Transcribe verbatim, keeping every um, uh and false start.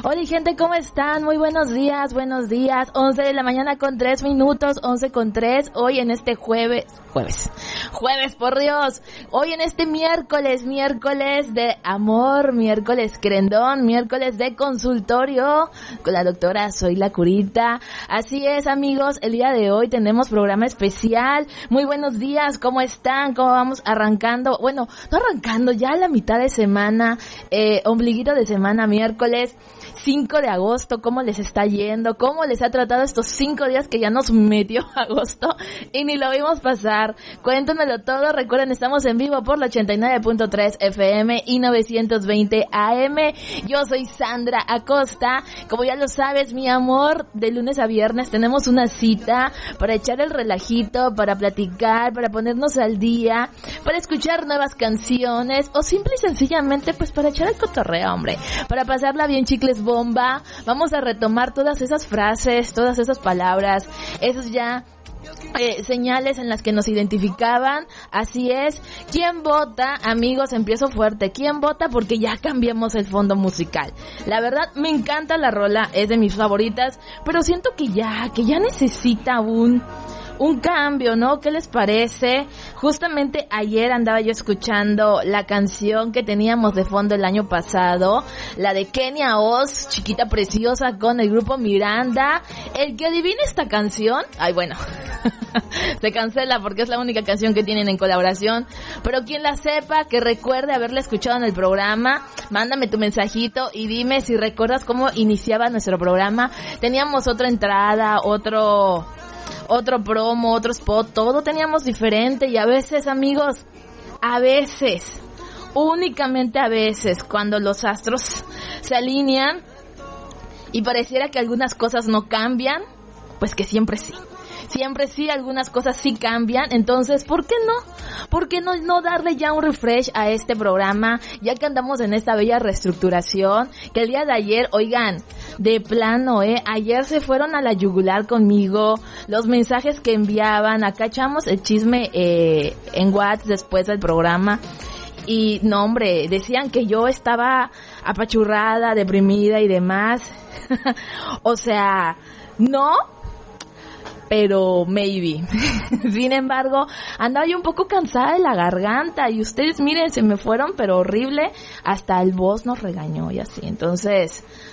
Hola gente, ¿cómo están? Muy buenos días, buenos días. once de la mañana con tres minutos, once con tres, hoy en este jueves, jueves, jueves, por Dios. Hoy en este miércoles, miércoles de amor, miércoles querendón, miércoles de consultorio con la doctora Soy la Curita. Así es, amigos, el día de hoy tenemos programa especial. Muy buenos días, ¿cómo están? ¿Cómo vamos arrancando? Bueno, no arrancando, ya la mitad de semana, eh, ombliguito de semana, miércoles cinco de agosto, ¿cómo les está yendo? ¿Cómo les ha tratado estos cinco días que ya nos metió agosto y ni lo vimos pasar? Cuéntanoslo todo. Recuerden, estamos en vivo por la ochenta y nueve punto tres F M y novecientos veinte A M. Yo soy Sandra Acosta. Como ya lo sabes, mi amor, de lunes a viernes tenemos una cita para echar el relajito, para platicar, para ponernos al día, para escuchar nuevas canciones o simple y sencillamente pues para echar el cotorreo, hombre, para pasarla bien, chicles bomba. Vamos a retomar todas esas frases, todas esas palabras, esos ya Eh, señales en las que nos identificaban. Así es. ¿Quién vota? Amigos, empiezo fuerte. ¿Quién vota? Porque ya cambiamos el fondo musical. La verdad, me encanta la rola, es de mis favoritas, pero siento que ya, que ya necesita un un cambio, ¿no? ¿Qué les parece? Justamente ayer andaba yo escuchando la canción que teníamos de fondo el año pasado, la de Kenia Oz, Chiquita Preciosa, con el grupo Miranda. El que adivine esta canción, ay, bueno, se cancela porque es la única canción que tienen en colaboración, pero quien la sepa, que recuerde haberla escuchado en el programa, mándame tu mensajito y dime si recuerdas cómo iniciaba nuestro programa. Teníamos otra entrada, otro... otro promo, otro spot, todo teníamos diferente. Y a veces, amigos, a veces, únicamente a veces, cuando los astros se alinean y pareciera que algunas cosas no cambian, pues que siempre sí. Siempre sí, algunas cosas sí cambian. Entonces, ¿por qué no? ¿Por qué no, no darle ya un refresh a este programa? Ya que andamos en esta bella reestructuración, que el día de ayer, oigan, de plano, eh, ayer se fueron a la yugular conmigo, los mensajes que enviaban, acá echamos el chisme eh, en WhatsApp después del programa. Y no, hombre, decían que yo estaba apachurrada, deprimida y demás. O sea, no, pero maybe. Sin embargo, andaba yo un poco cansada de la garganta y ustedes miren, se me fueron, pero horrible, hasta el boss nos regañó y así. Entonces,